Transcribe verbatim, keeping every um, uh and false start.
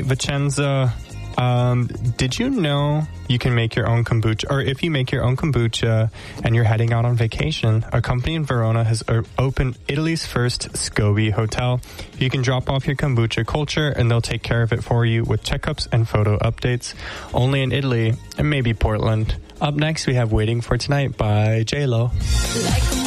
Vicenza, um, did you know you can make your own kombucha? Or if you make your own kombucha and you're heading out on vacation, a company in Verona has o- opened Italy's first SCOBY hotel. You can drop off your kombucha culture and they'll take care of it for you with checkups and photo updates. Only in Italy and maybe Portland. Up next, we have Waiting for Tonight by J Lo.